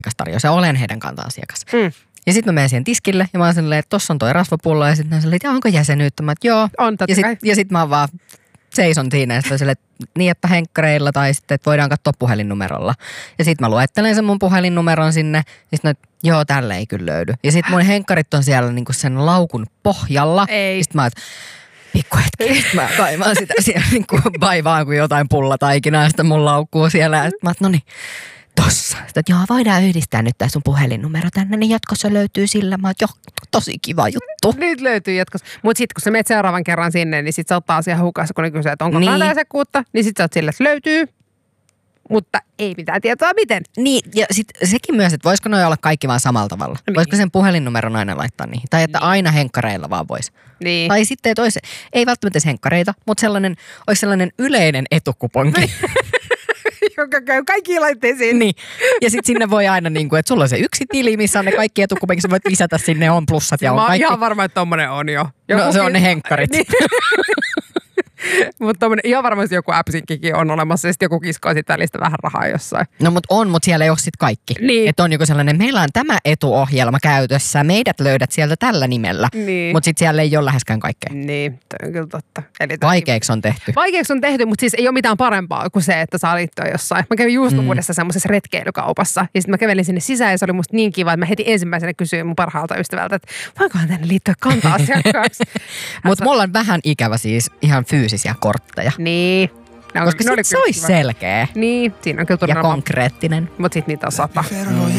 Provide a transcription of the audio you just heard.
tarjous ja olen heidän kanta-asiakas. Ja sitten mä menen siihen tiskille ja mä oon silleen, että tossa on toi rasvapullo ja sitten mä silleen, että onko jäsenyyttä? Mä joo. On, totta kai. Ja sit mä oon vaan seison siinä ja sitten silleen, että niin, että henkkareilla tai sitten, että voidaan katsoa puhelinnumerolla. Ja sitten mä luettelen sen mun puhelinnumeron sinne ja sitten joo, tälle ei kyllä löydy. Ja sitten mun henkkarit on siellä niinku sen laukun pohjalla. Ei. Ja sitten mä oon, pikku hetki, mä kaivan sitä siellä niinku vaivaan kuin jotain pullataikinaa ja sitten mun laukkuu siellä. Ja sitten mä oon, no niin. Tossa. Sitten, että joo, voidaan yhdistää nyt tää sun puhelinnumero tänne, niin jatkossa löytyy sillä. Mä oon, joo, tosi kiva juttu. Nyt löytyy jatkossa. Mutta sitten kun sä menet seuraavan kerran sinne, niin sit sä oot taas ihan hukassa, kun ne kysyy, että onko kantajasekkuutta, niin sit sä oot sillä, että löytyy, mutta ei mitään tietoa miten. Niin, ja sitten sekin myös, että voisiko noi olla kaikki vaan samalla tavalla? Niin. Voisiko sen puhelinnumeron aina laittaa niihin? Tai että aina henkkareilla vaan vois. Niin. Tai sitten, että ei välttämättä henkkareita, mutta olisi sellainen yleinen etukuponki. Joka käy kaikkiin laitteisiin. Niin. Ja sitten sinne voi aina, niin kuin, että sulla on se yksi tili, missä on ne kaikki etukupenkit, sä voit lisätä sinne, on plussat ja on kaikki. Mä oon ihan varma, että tommonen on jo. No se on ne henkkarit. Niin. Mutta ihan varmasti joku appsinkikin on olemassa ja sitten joku kiskoo sit välistä vähän rahaa jossain. No mutta siellä ei ole sitten kaikki. Niin. Että on joku sellainen, meillä on tämä etuohjelma käytössä, meidät löydät sieltä tällä nimellä. Niin. Mutta sitten siellä ei ole läheskään kaikkea. Niin, toi on kyllä totta. Eli Vaikeaksi on tehty. Vaikeaksi on tehty, mutta siis ei ole mitään parempaa kuin se, että saa liittyä jossain. Mä kävin juustovuudessa semmoisessa retkeilykaupassa ja sitten mä kävelin sinne sisään ja se oli musta niin kiva, että mä heti ensimmäisenä kysyin mun parhaalta ystävältä, että voinkohan tänne liittyä kanta-asiakkaaksi. Mutta mulla on vähän ikävä siis ihan fyysisiä kortteja. Niin. Koska se olisi selkeä. Niin, siinä on kyllä ja konkreettinen. Mutta sitten niitä on 100.